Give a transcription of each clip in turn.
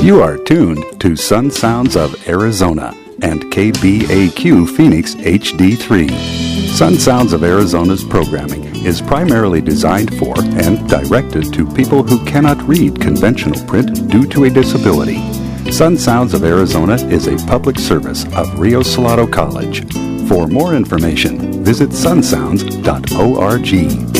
You are tuned to Sun Sounds of Arizona and KBAQ Phoenix HD3. Sun Sounds of Arizona's programming is primarily designed for and directed to people who cannot read conventional print due to a disability. Sun Sounds of Arizona is a public service of Rio Salado College. For more information, visit sunsounds.org.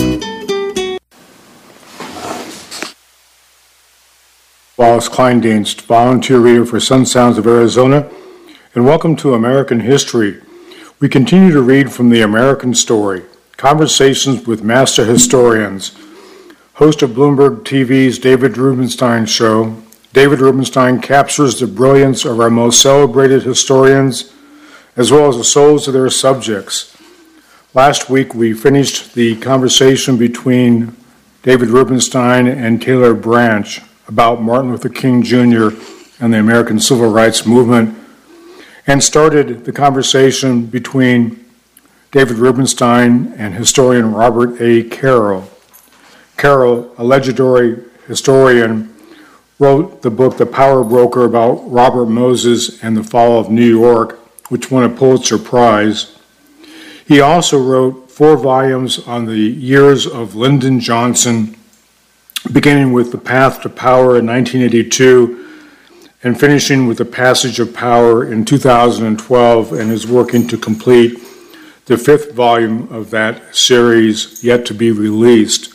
Wallace Kleindienst, volunteer reader for Sun Sounds of Arizona, and welcome to American History. We continue to read from the American Story, Conversations with Master Historians. Host of Bloomberg TV's David Rubenstein Show, David Rubenstein captures the brilliance of our most celebrated historians, as well as the souls of their subjects. Last week, we finished the conversation between David Rubenstein and Taylor Branch about Martin Luther King Jr. and the American Civil Rights Movement, and started the conversation between David Rubenstein and historian Robert A. Caro. Caro, a legendary historian, wrote the book The Power Broker about Robert Moses and the Fall of New York, which won a Pulitzer Prize. He also wrote 4 volumes on the years of Lyndon Johnson, beginning with The Path to Power in 1982 and finishing with The Passage of Power in 2012, and is working to complete the 5th volume of that series, yet to be released.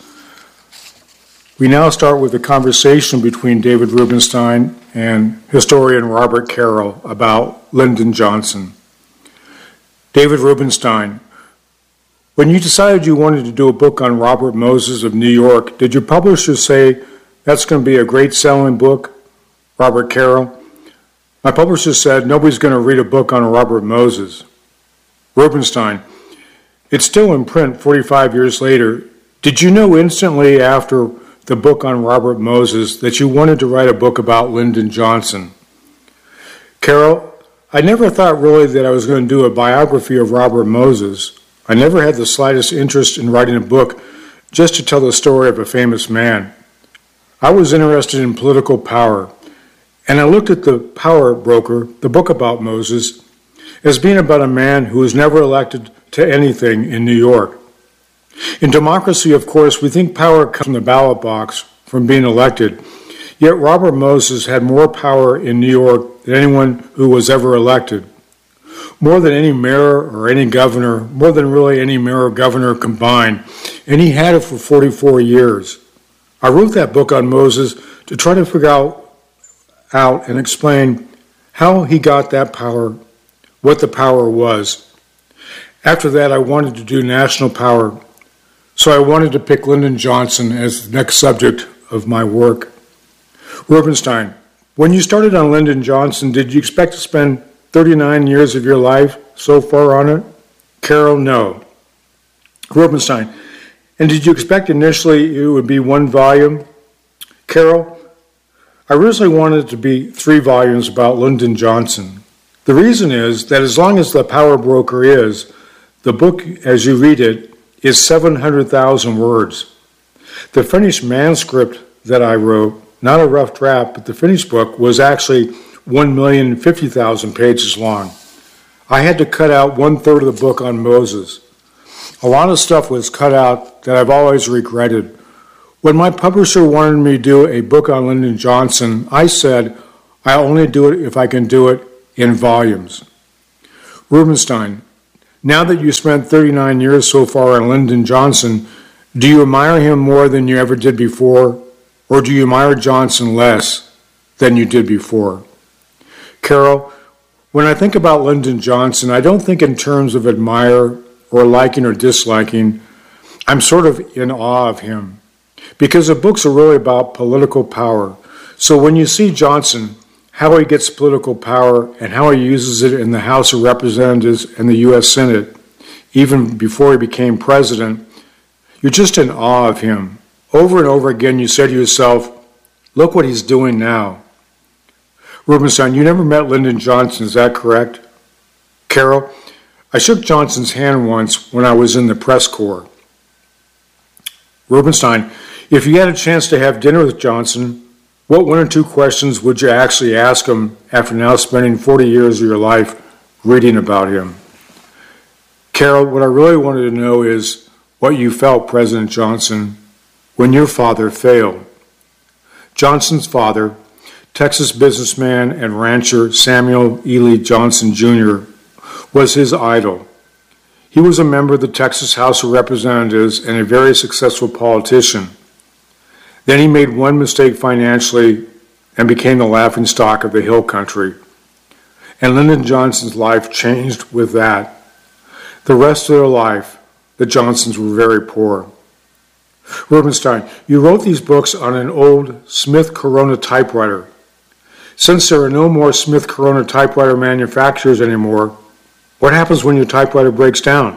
We now start with a conversation between David Rubenstein and historian Robert Caro about Lyndon Johnson. David Rubenstein, when you decided you wanted to do a book on Robert Moses of New York, did your publisher say, that's going to be a great selling book, Robert Caro? My publisher said, nobody's going to read a book on Robert Moses. Rubenstein, it's still in print 45 years later. Did you know instantly after the book on Robert Moses that you wanted to write a book about Lyndon Johnson? Caro, I never thought really that I was going to do a biography of Robert Moses. I never had the slightest interest in writing a book just to tell the story of a famous man. I was interested in political power, and I looked at The Power Broker, the book about Moses, as being about a man who was never elected to anything in New York. In democracy, of course, we think power comes from the ballot box, from being elected. Yet Robert Moses had more power in New York than anyone who was ever elected. More than any mayor or any governor, more than really any mayor or governor combined, and he had it for 44 years. I wrote that book on Moses to try to figure out and explain how he got that power, what the power was. After that, I wanted to do national power, so I wanted to pick Lyndon Johnson as the next subject of my work. Rubenstein, when you started on Lyndon Johnson, did you expect to spend 39 years of your life so far on it? Caro, no. Rubenstein, and did you expect initially it would be 1 volume? Caro, I originally wanted it to be 3 volumes about Lyndon Johnson. The reason is that as long as The Power Broker is, the book as you read it is 700,000 words. The finished manuscript that I wrote, not a rough draft, but the finished book was actually 1,050,000 pages long. I had to cut out 1/3 of the book on Moses. A lot of stuff was cut out that I've always regretted. When my publisher wanted me to do a book on Lyndon Johnson, I said, I'll only do it if I can do it in volumes. Rubenstein, now that you spent 39 years so far on Lyndon Johnson, do you admire him more than you ever did before, or do you admire Johnson less than you did before? Caro, when I think about Lyndon Johnson, I don't think in terms of admire or liking or disliking. I'm sort of in awe of him, because the books are really about political power. So when you see Johnson, how he gets political power and how he uses it in the House of Representatives and the U.S. Senate, even before he became president, you're just in awe of him. Over and over again, you say to yourself, look what he's doing now. Rubenstein, you never met Lyndon Johnson, is that correct? Caro, I shook Johnson's hand once when I was in the press corps. Rubenstein, if you had a chance to have dinner with Johnson, What one or two questions would you actually ask him after now spending 40 years of your life reading about him? Carol, what I really wanted to know is what you felt, President Johnson, when your father failed. Johnson's father, Texas businessman and rancher Samuel Ely Johnson Jr., was his idol. He was a member of the Texas House of Representatives and a very successful politician. Then he made one mistake financially and became the laughingstock of the Hill Country. And Lyndon Johnson's life changed with that. The rest of their life, the Johnsons were very poor. Rubenstein, you wrote these books on an old Smith Corona typewriter. Since there are no more Smith Corona typewriter manufacturers anymore, what happens when your typewriter breaks down?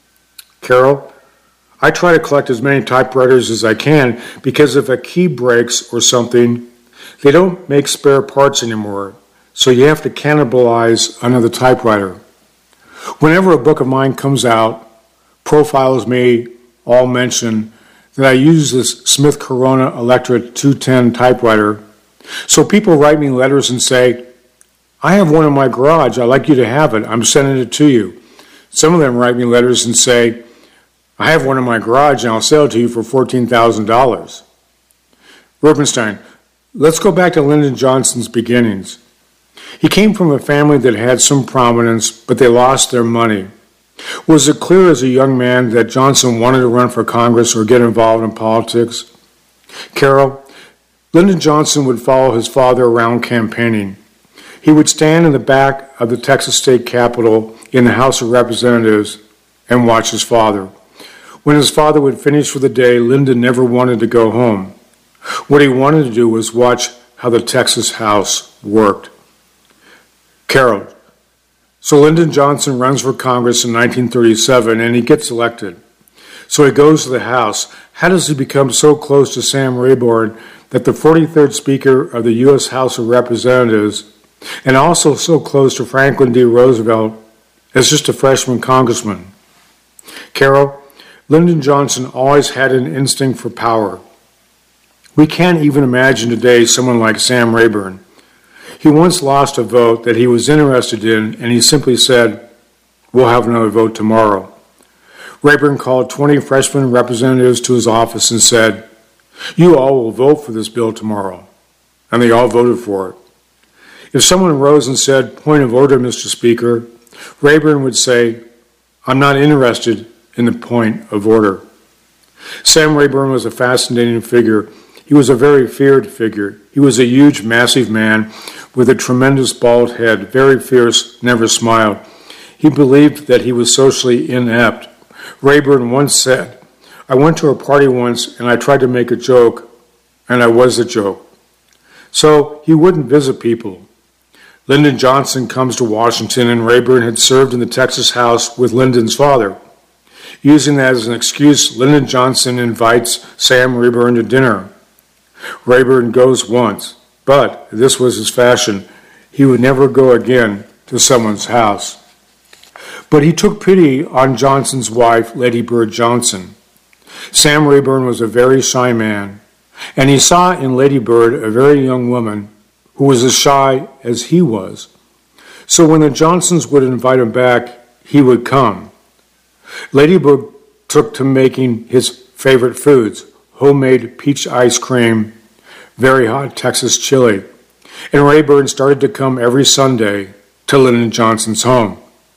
Carol, I try to collect as many typewriters as I can because if a key breaks or something, they don't make spare parts anymore, so you have to cannibalize another typewriter. Whenever a book of mine comes out, profiles may all mention that I use this Smith Corona Electra 210 typewriter, so people write me letters and say, I have one in my garage, I'd like you to have it, I'm sending it to you. Some of them write me letters and say, I have one in my garage and I'll sell it to you for $14,000. Rubenstein, let's go back to Lyndon Johnson's beginnings. He came from a family that had some prominence, but they lost their money. Was it clear as a young man that Johnson wanted to run for Congress or get involved in politics? Carol, Lyndon Johnson would follow his father around campaigning. He would stand in the back of the Texas State Capitol in the House of Representatives and watch his father. When his father would finish for the day, Lyndon never wanted to go home. What he wanted to do was watch how the Texas House worked. Carol, so Lyndon Johnson runs for Congress in 1937 and he gets elected. So he goes to the House. How does he become so close to Sam Rayburn that the 43rd Speaker of the U.S. House of Representatives and also so close to Franklin D. Roosevelt as just a freshman congressman? Carol, Lyndon Johnson always had an instinct for power. We can't even imagine today someone like Sam Rayburn. He once lost a vote that he was interested in, and he simply said, we'll have another vote tomorrow. Rayburn called 20 freshman representatives to his office and said, you all will vote for this bill tomorrow. And they all voted for it. If someone rose and said, point of order, Mr. Speaker, Rayburn would say, I'm not interested in the point of order. Sam Rayburn was a fascinating figure. He was a very feared figure. He was a huge, massive man with a tremendous bald head, very fierce, never smiled. He believed that he was socially inept. Rayburn once said, I went to a party once and I tried to make a joke, and I was the joke. So he wouldn't visit people. Lyndon Johnson comes to Washington, and Rayburn had served in the Texas House with Lyndon's father. Using that as an excuse, Lyndon Johnson invites Sam Rayburn to dinner. Rayburn goes once, but this was his fashion. He would never go again to someone's house. But he took pity on Johnson's wife, Lady Bird Johnson. Sam Rayburn was a very shy man, and he saw in Lady Bird a very young woman who was as shy as he was. So when the Johnsons would invite him back, he would come. Lady Bird took to making his favorite foods, homemade peach ice cream, very hot Texas chili, and Rayburn started to come every Sunday to Lyndon Johnson's home.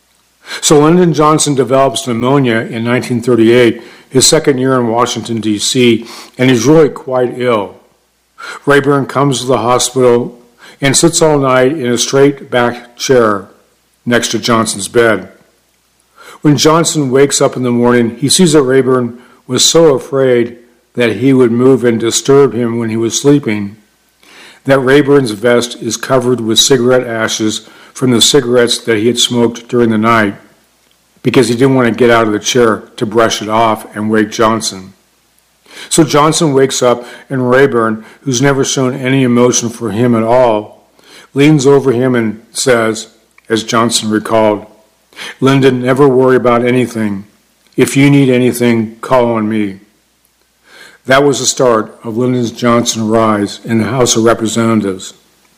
So Lyndon Johnson develops pneumonia in 1938, his second year in Washington, D.C., and he's really quite ill. Rayburn comes to the hospital and sits all night in a straight back chair next to Johnson's bed. When Johnson wakes up in the morning, he sees that Rayburn was so afraid that he would move and disturb him when he was sleeping, that Rayburn's vest is covered with cigarette ashes from the cigarettes that he had smoked during the night, because he didn't want to get out of the chair to brush it off and wake Johnson. So Johnson wakes up, and Rayburn, who's never shown any emotion for him at all, leans over him and says, as Johnson recalled, Lyndon, never worry about anything. If you need anything, call on me. That was the start of Lyndon Johnson's rise in the House of Representatives.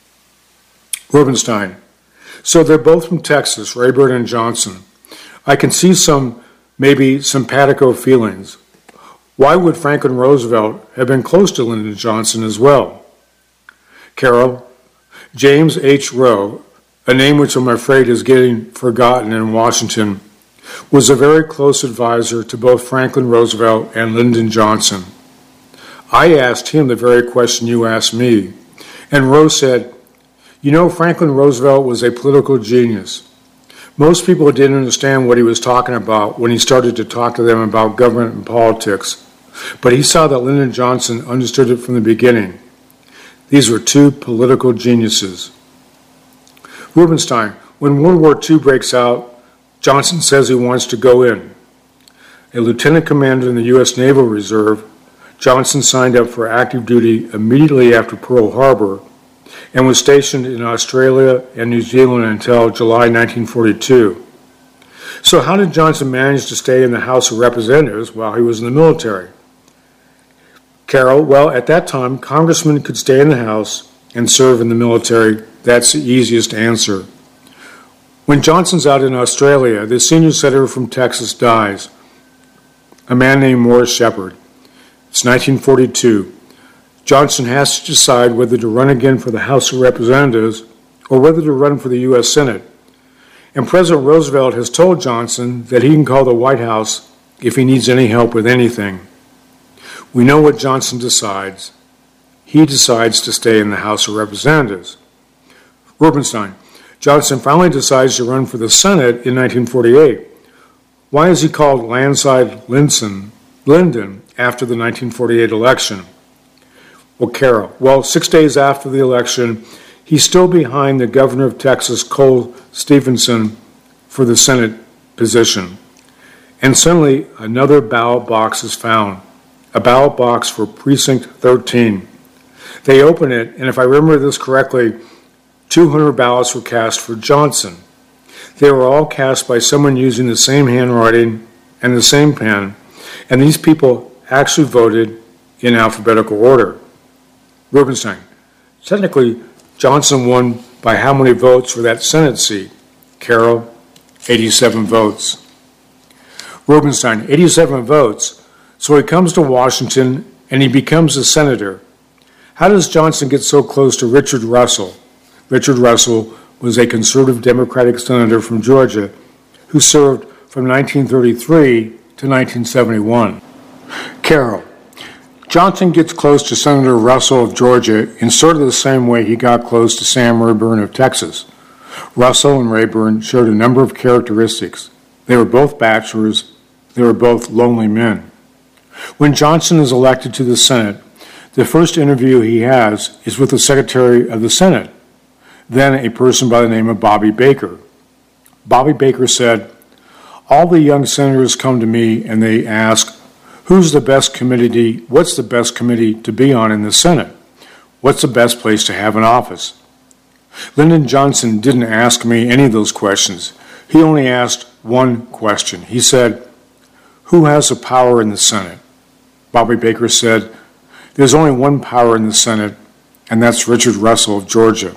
Rubenstein. So they're both from Texas, Rayburn and Johnson. I can see some, maybe, simpatico feelings. Why would Franklin Roosevelt have been close to Lyndon Johnson as well? Carol. James H. Rowe, a name which I'm afraid is getting forgotten in Washington, was a very close advisor to both Franklin Roosevelt and Lyndon Johnson. I asked him the very question you asked me, and Rowe said, "You know, Franklin Roosevelt was a political genius. Most people didn't understand what he was talking about when he started to talk to them about government and politics, but he saw that Lyndon Johnson understood it from the beginning. These were two political geniuses." Rubenstein. When World War II breaks out, Johnson says he wants to go in. A lieutenant commander in the U.S. Naval Reserve, Johnson signed up for active duty immediately after Pearl Harbor and was stationed in Australia and New Zealand until July 1942. So how did Johnson manage to stay in the House of Representatives while he was in the military? Carol, well, at that time, congressmen could stay in the House and serve in the military. That's the easiest answer. When Johnson's out in Australia, the senior senator from Texas dies, a man named Morris Shepherd. It's 1942. Johnson has to decide whether to run again for the House of Representatives or whether to run for the U.S. Senate. And President Roosevelt has told Johnson that he can call the White House if he needs any help with anything. We know what Johnson decides. He decides to stay in the House of Representatives. Rubenstein. Johnson finally decides to run for the Senate in 1948. Why is he called Landslide Lyndon after the 1948 election? Well, Carol. Well, 6 days after the election, he's still behind the governor of Texas, Cole Stevenson, for the Senate position. And suddenly, another ballot box is found, a ballot box for Precinct 13. They open it, and if I remember this correctly, 200 ballots were cast for Johnson. They were all cast by someone using the same handwriting and the same pen, and these people actually voted in alphabetical order. Rubenstein. Technically, Johnson won by how many votes for that Senate seat? Carol. 87 votes. Rubenstein. 87 votes. So he comes to Washington and he becomes a senator. How does Johnson get so close to Richard Russell? Richard Russell was a conservative Democratic senator from Georgia who served from 1933 to 1971. Carol. Johnson gets close to Senator Russell of Georgia in sort of the same way he got close to Sam Rayburn of Texas. Russell and Rayburn showed a number of characteristics. They were both bachelors. They were both lonely men. When Johnson is elected to the Senate, the first interview he has is with the Secretary of the Senate, then a person by the name of Bobby Baker. Bobby Baker said, "All the young senators come to me and they ask, what's the best committee to be on in the Senate? What's the best place to have an office?" Lyndon Johnson didn't ask me any of those questions. He only asked one question. He said, "Who has the power in the Senate?" Bobby Baker said, "There's only one power in the Senate, and that's Richard Russell of Georgia."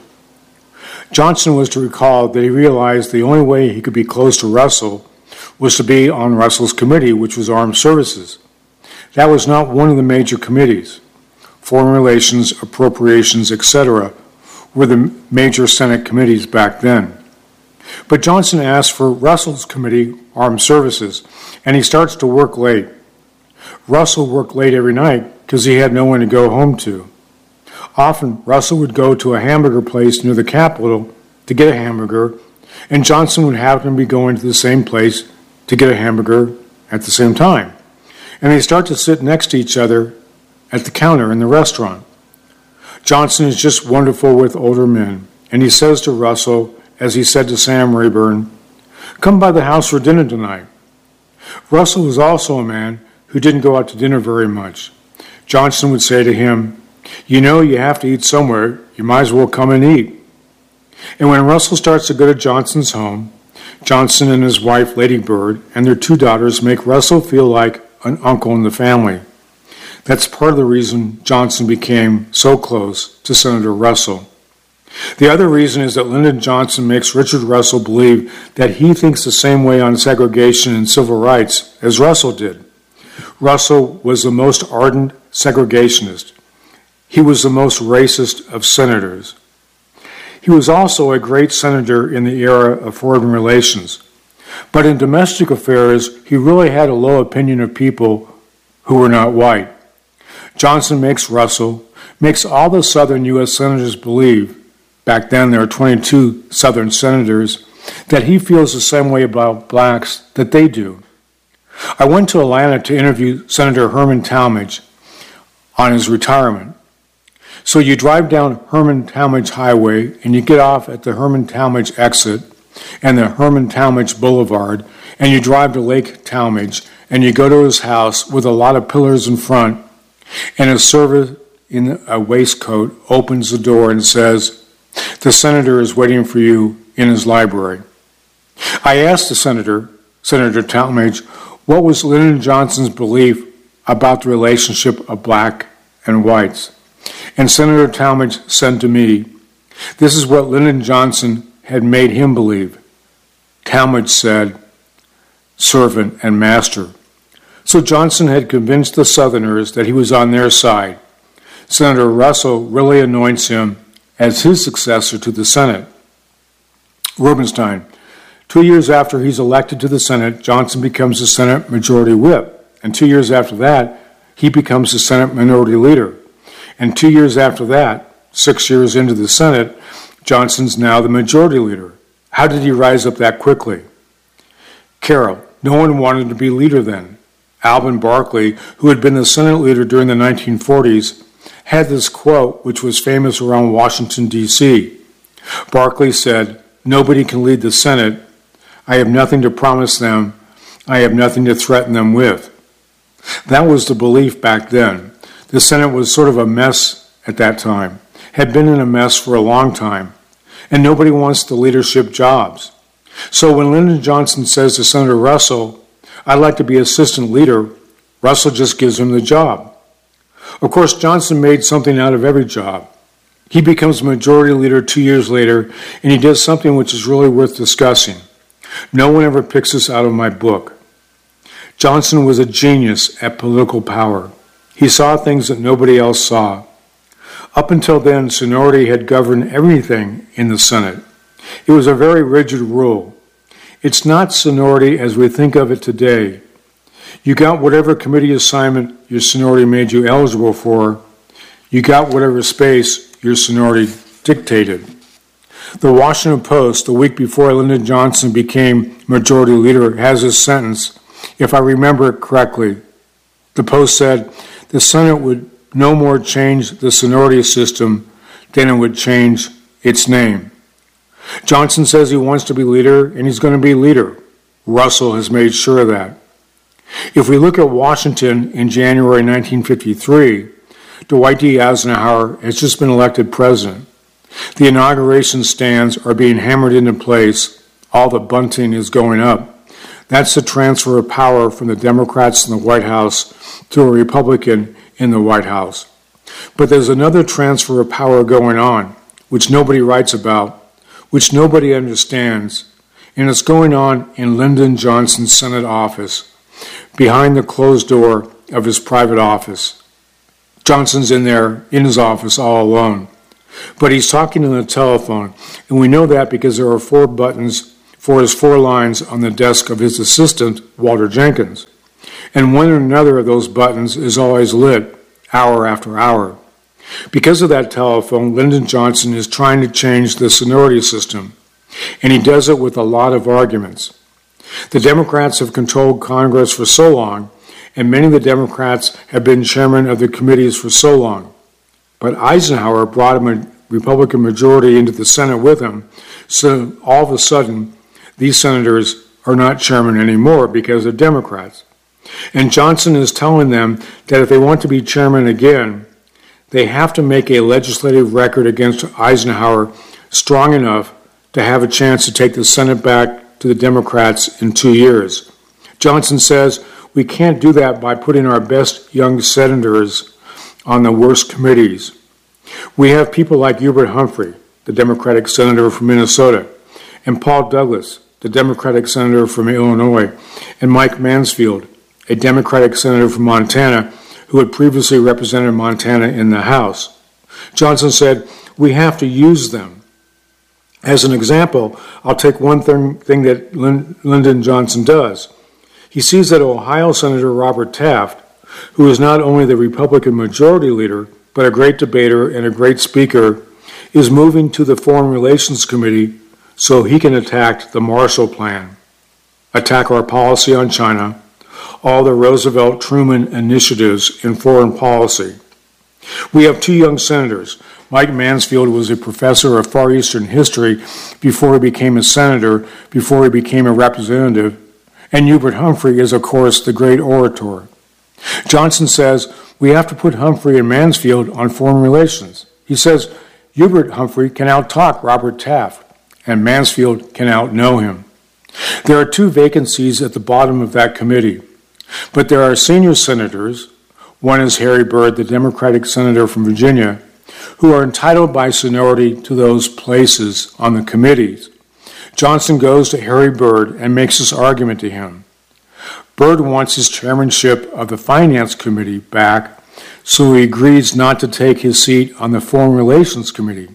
Johnson was to recall that he realized the only way he could be close to Russell was to be on Russell's committee, which was Armed Services. That was not one of the major committees. Foreign Relations, Appropriations, etc. were the major Senate committees back then. But Johnson asked for Russell's committee, Armed Services, and he starts to work late. Russell worked late every night because he had no one to go home to. Often, Russell would go to a hamburger place near the Capitol to get a hamburger, and Johnson would happen to be going to the same place to get a hamburger at the same time. And they start to sit next to each other at the counter in the restaurant. Johnson is just wonderful with older men, and he says to Russell, as he said to Sam Rayburn, "Come by the house for dinner tonight." Russell was also a man who didn't go out to dinner very much. Johnson would say to him, "You know you have to eat somewhere. You might as well come and eat." And when Russell starts to go to Johnson's home, Johnson and his wife, Lady Bird, and their two daughters make Russell feel like an uncle in the family. That's part of the reason Johnson became so close to Senator Russell. The other reason is that Lyndon Johnson makes Richard Russell believe that he thinks the same way on segregation and civil rights as Russell did. Russell was the most ardent segregationist. He was the most racist of senators. He was also a great senator in the era of foreign relations. But in domestic affairs, he really had a low opinion of people who were not white. Johnson makes Russell, makes all the southern U.S. senators believe, back then there were 22 southern senators, that he feels the same way about blacks that they do. I went to Atlanta to interview Senator Herman Talmadge on his retirement. So you drive down Herman Talmadge Highway and you get off at the Herman Talmadge exit and the Herman Talmadge Boulevard, and you drive to Lake Talmadge and you go to his house with a lot of pillars in front, and a server in a waistcoat opens the door and says, "The senator is waiting for you in his library." I asked the Senator Talmadge, what was Lyndon Johnson's belief about the relationship of black and whites? And Senator Talmadge said to me, this is what Lyndon Johnson had made him believe. Talmadge said, servant and master. So Johnson had convinced the Southerners that he was on their side. Senator Russell really anoints him as his successor to the Senate. Rubenstein. 2 years after he's elected to the Senate, Johnson becomes the Senate Majority Whip. And 2 years after that, he becomes the Senate Minority Leader. And 2 years after that, 6 years into the Senate, Johnson's now the Majority Leader. How did he rise up that quickly? Carroll. No one wanted to be leader then. Alvin Barkley, who had been the Senate leader during the 1940s, had this quote which was famous around Washington, D.C. Barkley said, "Nobody can lead the Senate. I have nothing to promise them. I have nothing to threaten them with." That was the belief back then. The Senate was sort of a mess at that time, had been in a mess for a long time, and nobody wants the leadership jobs. So when Lyndon Johnson says to Senator Russell, "I'd like to be assistant leader," Russell just gives him the job. Of course, Johnson made something out of every job. He becomes majority leader 2 years later, and he does something which is really worth discussing. No one ever picks this out of my book. Johnson was a genius at political power. He saw things that nobody else saw. Up until then, seniority had governed everything in the Senate. It was a very rigid rule. It's not seniority as we think of it today. You got whatever committee assignment your seniority made you eligible for. You got whatever space your seniority dictated. The Washington Post, the week before Lyndon Johnson became majority leader, has this sentence, if I remember it correctly. The Post said, the Senate would no more change the seniority system than it would change its name. Johnson says he wants to be leader, and he's going to be leader. Russell has made sure of that. If we look at Washington in January 1953, Dwight D. Eisenhower has just been elected president. The inauguration stands are being hammered into place. All the bunting is going up. That's the transfer of power from the Democrats in the White House to a Republican in the White House. But there's another transfer of power going on, which nobody writes about, which nobody understands, and it's going on in Lyndon Johnson's Senate office, behind the closed door of his private office. Johnson's in there, in his office, all alone. But he's talking on the telephone, and we know that because there are 4 buttons for his 4 lines on the desk of his assistant, Walter Jenkins. And one or another of those buttons is always lit, hour after hour. Because of that telephone, Lyndon Johnson is trying to change the seniority system, and he does it with a lot of arguments. The Democrats have controlled Congress for so long, and many of the Democrats have been chairman of the committees for so long. But Eisenhower brought a Republican majority into the Senate with him, so all of a sudden, these senators are not chairman anymore because they're Democrats. And Johnson is telling them that if they want to be chairman again, they have to make a legislative record against Eisenhower strong enough to have a chance to take the Senate back to the Democrats in 2 years. Johnson says, we can't do that by putting our best young senators on the worst committees. We have people like Hubert Humphrey, the Democratic senator from Minnesota, and Paul Douglas, the Democratic senator from Illinois, and Mike Mansfield, a Democratic senator from Montana who had previously represented Montana in the House. Johnson said, we have to use them. As an example, I'll take one thing that Lyndon Johnson does. He sees that Ohio Senator Robert Taft, who is not only the Republican majority leader, but a great debater and a great speaker, is moving to the Foreign Relations Committee so he can attack the Marshall Plan, attack our policy on China, all the Roosevelt-Truman initiatives in foreign policy. We have two young senators. Mike Mansfield was a professor of Far Eastern history before he became a senator, before he became a representative, and Hubert Humphrey is, of course, the great orator. Johnson says we have to put Humphrey and Mansfield on foreign relations. He says Hubert Humphrey can out-talk Robert Taft, and Mansfield can out-know him. There are two vacancies at the bottom of that committee, but there are senior senators, one is Harry Byrd, the Democratic senator from Virginia, who are entitled by seniority to those places on the committees. Johnson goes to Harry Byrd and makes this argument to him. Byrd wants his chairmanship of the Finance Committee back, so he agrees not to take his seat on the Foreign Relations Committee.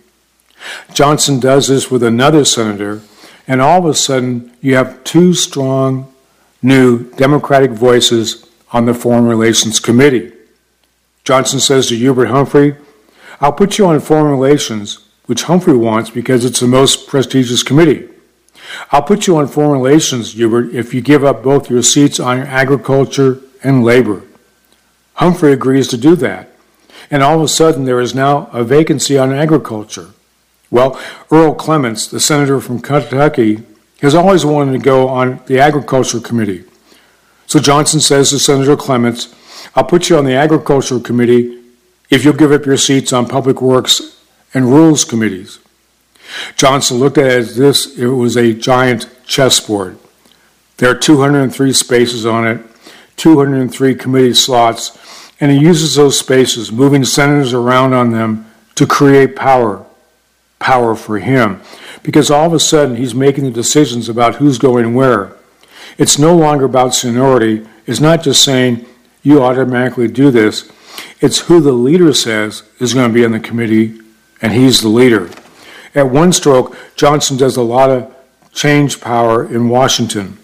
Johnson does this with another senator, and all of a sudden you have two strong, new Democratic voices on the Foreign Relations Committee. Johnson says to Hubert Humphrey, I'll put you on Foreign Relations, which Humphrey wants because it's the most prestigious committee. I'll put you on Foreign Relations, Hubert, if you give up both your seats on agriculture and labor. Humphrey agrees to do that, and all of a sudden there is now a vacancy on agriculture. Well, Earl Clements, the senator from Kentucky, has always wanted to go on the Agriculture Committee. So Johnson says to Senator Clements, I'll put you on the Agriculture Committee if you'll give up your seats on Public Works and Rules Committees. Johnson looked at it as this, it was a giant chessboard. There are 203 spaces on it, 203 committee slots, and he uses those spaces, moving senators around on them to create power for him, because all of a sudden he's making the decisions about who's going where. It's no longer about seniority. It's not just saying you automatically do this. It's who the leader says is going to be on the committee, and he's the leader. At one stroke, Johnson does a lot of change power in Washington.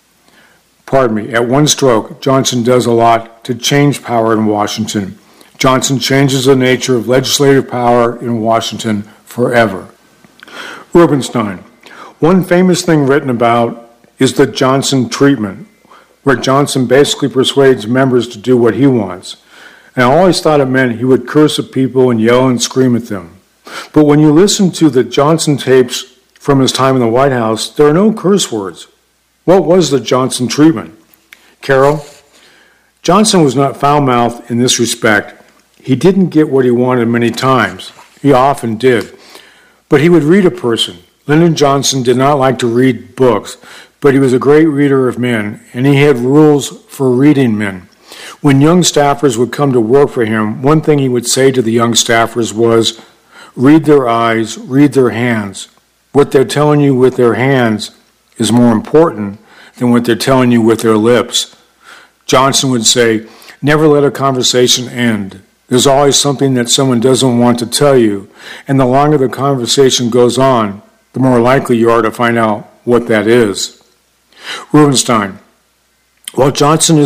At one stroke, Johnson does a lot to change power in Washington. Johnson changes the nature of legislative power in Washington forever. Rubenstein. One famous thing written about is the Johnson treatment, where Johnson basically persuades members to do what he wants. And I always thought it meant he would curse at people and yell and scream at them. But when you listen to the Johnson tapes from his time in the White House, there are no curse words. What was the Johnson treatment? Carol, Johnson was not foul-mouthed in this respect. He didn't get what he wanted many times. He often did. But he would read a person. Lyndon Johnson did not like to read books, but he was a great reader of men, and he had rules for reading men. When young staffers would come to work for him, one thing he would say to the young staffers was, read their eyes, read their hands. What they're telling you with their hands is more important than what they're telling you with their lips. Johnson would say, never let a conversation end. There's always something that someone doesn't want to tell you, and the longer the conversation goes on, the more likely you are to find out what that is. Rubenstein. While Johnson is